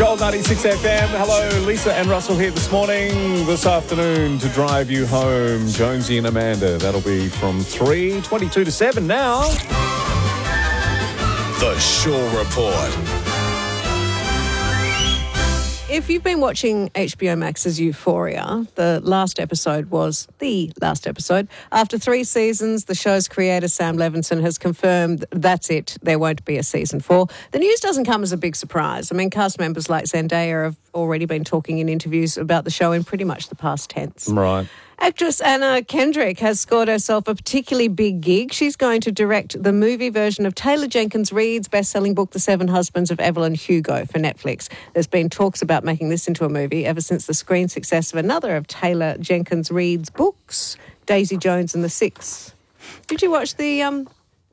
Gold 96 FM. Hello, Lisa and Russell here this morning, this afternoon to drive you home. Jonesy and Amanda. That'll be from 3:22 to 7 now. The Shaw Report. If you've been watching HBO Max's Euphoria, the last episode was the last episode. After 3 seasons, the show's creator, Sam Levinson, has confirmed that's it. There won't be a season 4. The news doesn't come as a big surprise. I mean, cast members like Zendaya have already been talking in interviews about the show in pretty much the past tense. Right. Actress Anna Kendrick has scored herself a particularly big gig. She's going to direct the movie version of Taylor Jenkins Reid's best-selling book, The 7 Husbands of Evelyn Hugo, for Netflix. There's been talks about making this into a movie ever since the screen success of another of Taylor Jenkins Reid's books, Daisy Jones and the Six. Did you watch No,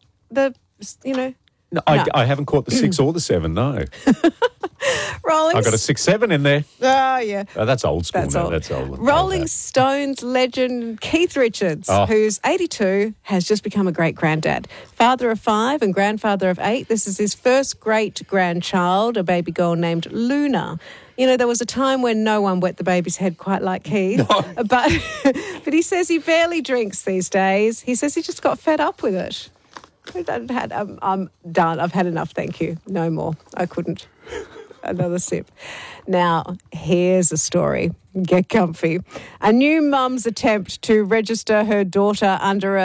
I haven't caught the 6 or the 7, no. Rolling... I got a 6-7 in there. Oh, yeah. Oh, that's old school That's now. old. That's old. Rolling Stones legend Keith Richards, who's 82, has just become a great-granddad. Father of 5 and grandfather of 8. This is his first great-grandchild, a baby girl named Luna. You know, there was a time when no one wet the baby's head quite like Keith. No. But he says he barely drinks these days. He says he just got fed up with it. I'm done. I've had enough, thank you. No more. I couldn't. Another sip. Now, here's a story. Get comfy. A new mum's attempt to register her daughter under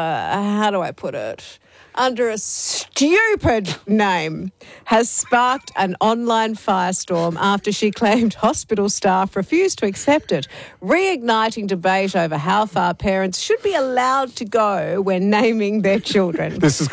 under a stupid name has sparked an online firestorm after she claimed hospital staff refused to accept it, reigniting debate over how far parents should be allowed to go when naming their children. This is